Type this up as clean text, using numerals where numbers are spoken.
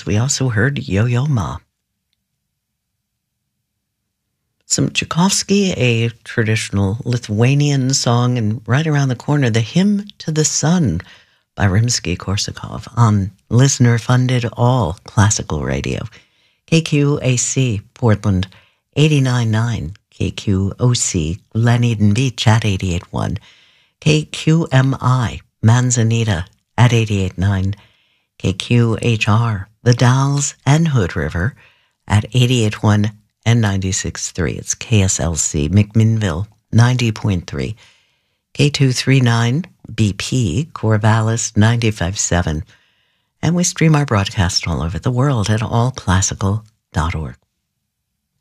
Jazz, we also heard Yo-Yo Ma. Some Tchaikovsky, a traditional Lithuanian song, and right around the corner, The Hymn to the Sun by Rimsky-Korsakov on listener-funded all classical radio. KQAC, Portland, 89.9. KQOC, Glen Eden Beach at 88.1. KQMI, Manzanita at 88.9. KQHR, The Dalles and Hood River at 88.1 and 96.3. It's KSLC, McMinnville, 90.3. K239, BP, Corvallis, 95.7. And we stream our broadcast all over the world at allclassical.org.